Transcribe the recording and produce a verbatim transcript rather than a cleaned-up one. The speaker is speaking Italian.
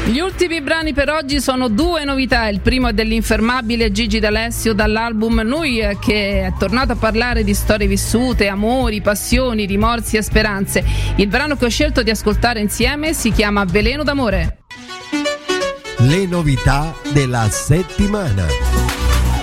Gli ultimi brani per oggi sono due novità. Il primo è dell'infermabile Gigi D'Alessio dall'album Noi, che è tornato a parlare di storie vissute, amori, passioni, rimorsi e speranze. Il brano che ho scelto di ascoltare insieme si chiama Veleno d'amore. Le novità della settimana.